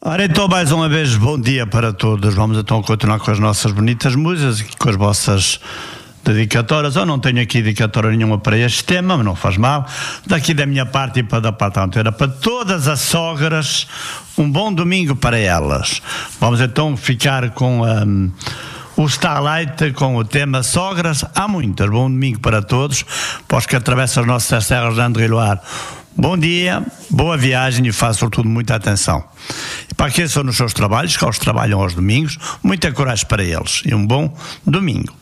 Ora então, mais uma vez, bom dia para todos. Vamos então continuar com as nossas bonitas músicas e com as vossas dedicatórias. Eu não tenho aqui dedicatória nenhuma para este tema, mas não faz mal. Daqui da minha parte e da parte inteira, para todas as sogras, um bom domingo para elas. Vamos então ficar com o Starlight, com o tema Sogras. Há muitas. Bom domingo para todos, para os que atravessam as nossas serras de André Loire. Bom dia, boa viagem e façam sobretudo muita atenção. E para aqueles que estão nos seus trabalhos, que eles trabalham aos domingos, muita coragem para eles e um bom domingo.